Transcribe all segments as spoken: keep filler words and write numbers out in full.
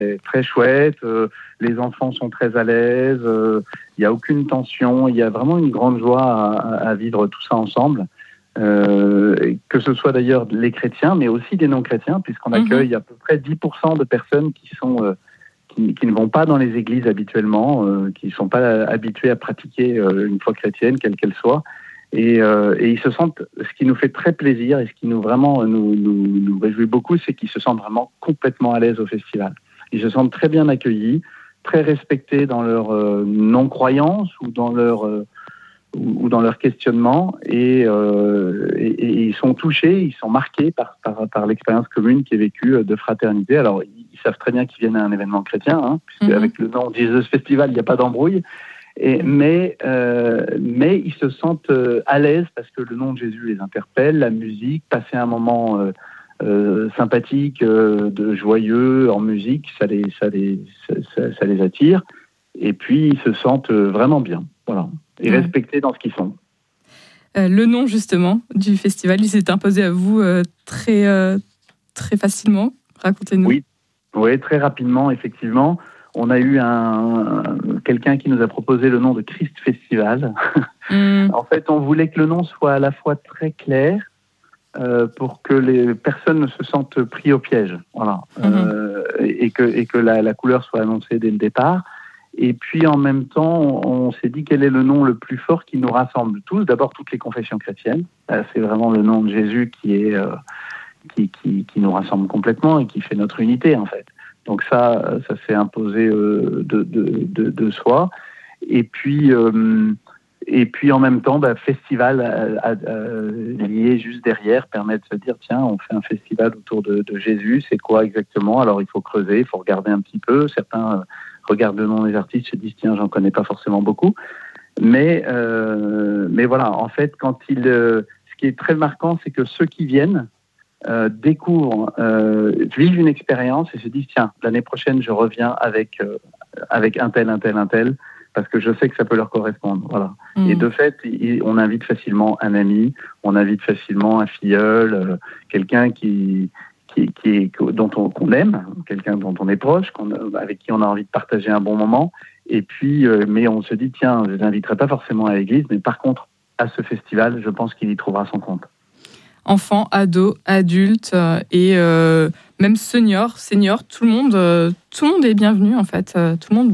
C'est très chouette, euh, les enfants sont très à l'aise, il euh, n'y a aucune tension, il y a vraiment une grande joie à, à vivre tout ça ensemble. Euh, que ce soit d'ailleurs les chrétiens, mais aussi des non-chrétiens, puisqu'on accueille mmh. à peu près dix pour cent de personnes qui sont euh, qui, qui ne vont pas dans les églises habituellement, euh, qui ne sont pas habituées à pratiquer euh, une foi chrétienne, quelle qu'elle soit. Et, euh, et ils se sentent, ce qui nous fait très plaisir et ce qui nous vraiment nous, nous, nous réjouit beaucoup, c'est qu'ils se sentent vraiment complètement à l'aise au festival. Ils se sentent très bien accueillis, très respectés dans leur euh, non-croyance ou dans leur euh, ou, ou dans leur questionnement, et, euh, et, et ils sont touchés, ils sont marqués par, par, par l'expérience commune qui est vécue de fraternité. Alors, ils, ils savent très bien qu'ils viennent à un événement chrétien, hein, puisque mm-hmm. avec le nom Jesus Festival, il n'y a pas d'embrouille. Et, mais, euh, mais ils se sentent euh, à l'aise parce que le nom de Jésus les interpelle, la musique, passer un moment euh, euh, sympathique, euh, de joyeux en musique, ça les, ça, les, ça, ça, ça les attire. Et puis ils se sentent vraiment bien, voilà, et ouais. respectés dans ce qu'ils sont. Euh, le nom justement du festival, il s'est imposé à vous euh, très, euh, très facilement. Racontez-nous. Oui, oui, très rapidement, effectivement. On a eu un, quelqu'un qui nous a proposé le nom de Christ Festival. Mm. En fait, on voulait que le nom soit à la fois très clair euh, pour que les personnes ne se sentent pris au piège, voilà, mm-hmm. euh, et que, et que la, la couleur soit annoncée dès le départ. Et puis, en même temps, on, on s'est dit quel est le nom le plus fort qui nous rassemble tous. D'abord, toutes les confessions chrétiennes. Euh, c'est vraiment le nom de Jésus qui, est, euh, qui, qui, qui nous rassemble complètement et qui fait notre unité, en fait. Donc ça, ça s'est imposé euh, de, de, de, de soi. Et puis, euh, et puis en même temps, bah, festival à, à, à, lié juste derrière permet de se dire, tiens, on fait un festival autour de, de Jésus, c'est quoi exactement? Alors il faut creuser, il faut regarder un petit peu. Certains euh, regardent le nom des artistes, se disent, tiens, j'en connais pas forcément beaucoup. Mais, euh, mais voilà, en fait, quand ils, euh, ce qui est très marquant, c'est que ceux qui viennent, Euh, découvrent, euh, vivent une expérience et se disent tiens, l'année prochaine je reviens avec, euh, avec un tel, un tel, un tel, parce que je sais que ça peut leur correspondre. Voilà. Mmh. Et de fait, il, on invite facilement un ami, on invite facilement un filleul, euh, quelqu'un qui, qui, qui est, dont on, qu'on aime, quelqu'un dont on est proche, qu'on, avec qui on a envie de partager un bon moment. Et puis, euh, mais on se dit tiens, je ne l'inviterai pas forcément à l'église, mais par contre, à ce festival, je pense qu'il y trouvera son compte. Enfants, ados, adultes euh, et euh, même seniors, seniors, tout le monde, euh, tout le monde est bienvenu en fait. Euh, tout le monde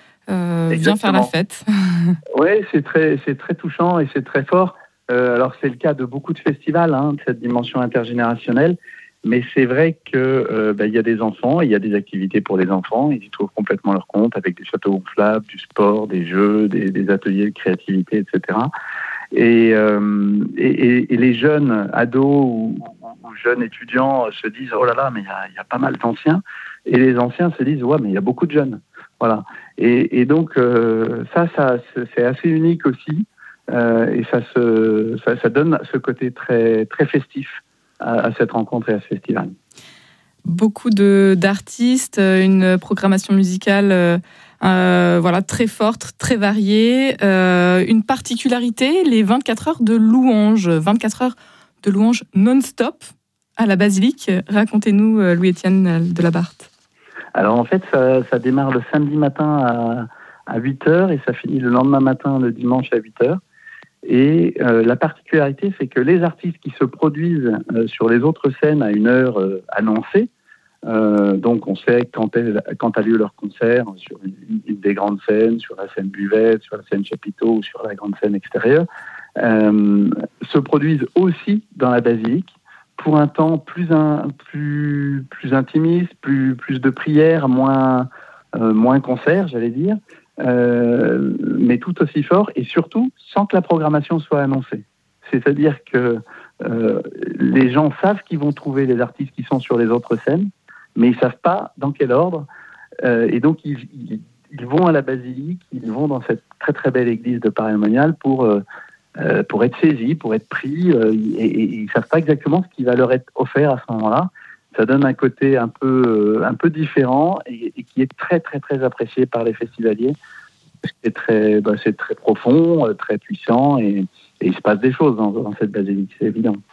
euh, vient faire la fête. Oui, c'est très, c'est très touchant et c'est très fort. Euh, alors c'est le cas de beaucoup de festivals, hein, de cette dimension intergénérationnelle. Mais c'est vrai que euh, bah, y a des enfants, il y a des activités pour les enfants. Ils y trouvent complètement leur compte avec des châteaux gonflables, du sport, des jeux, des, des ateliers de créativité, et cetera. Et, euh, et, et les jeunes ados ou, ou jeunes étudiants se disent oh là là, mais il y, y a pas mal d'anciens, et les anciens se disent ouais, mais il y a beaucoup de jeunes, voilà. Et, et donc euh, ça, ça, c'est assez unique aussi, euh, et ça se, ça, ça donne ce côté très très festif à, à cette rencontre et à ce festival. Beaucoup de d'artistes, une programmation musicale. Euh... Euh, voilà, très forte, très variée. Euh, une particularité, les vingt-quatre heures de louanges. vingt-quatre heures de louanges non-stop à la basilique. Racontez-nous, Louis-Étienne de la Barthe. Alors en fait, ça, ça démarre le samedi matin à, à huit heures et ça finit le lendemain matin, le dimanche à huit heures. Et euh, la particularité, c'est que les artistes qui se produisent euh, sur les autres scènes à une heure euh, annoncée, Euh, donc on sait quand, elle, quand a lieu leur concert sur une, une des grandes scènes, sur la scène Buvette, sur la scène Chapiteau ou sur la grande scène extérieure, euh, se produisent aussi dans la basilique pour un temps plus, un, plus, plus intimiste, plus, plus de prières, moins, euh, moins concert, j'allais dire, euh, mais tout aussi fort et surtout sans que la programmation soit annoncée. C'est-à-dire que euh, les gens savent qu'ils vont trouver les artistes qui sont sur les autres scènes, mais ils ne savent pas dans quel ordre. Euh, et donc, ils, ils, ils vont à la basilique, ils vont dans cette très très belle église de Paray-le-Monial pour, euh, pour être saisis, pour être pris. Euh, et, et ils ne savent pas exactement ce qui va leur être offert à ce moment-là. Ça donne un côté un peu, euh, un peu différent et, et qui est très très très apprécié par les festivaliers. C'est très, bah, c'est très profond, très puissant et, et il se passe des choses dans, dans cette basilique, c'est évident.